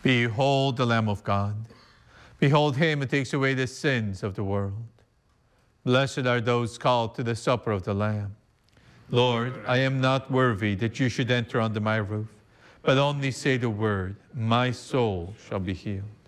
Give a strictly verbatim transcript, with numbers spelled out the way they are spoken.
Behold the Lamb of God. Behold him who takes away the sins of the world. Blessed are those called to the supper of the Lamb. Lord, I am not worthy that you should enter under my roof, but only say the word, my soul shall be healed.